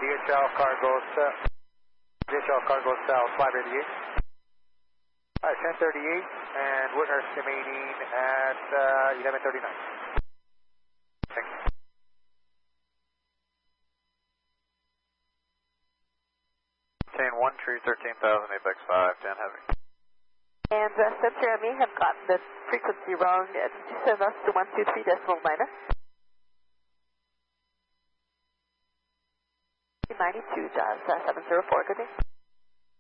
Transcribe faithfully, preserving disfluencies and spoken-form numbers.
D H L cargo south, D H L cargo south, five eighty-eight. Alright, ten thirty-eight, and Whitney's remaining at uh, eleven thirty-nine. Thank you. Obtain one tree, thirteen thousand, Apex five, ten heavy. And uh, Spencer, I may have gotten the frequency wrong. Uh, Did you send us to one two three decimal minus? ninety-two, Jazz uh, seven zero four, good day.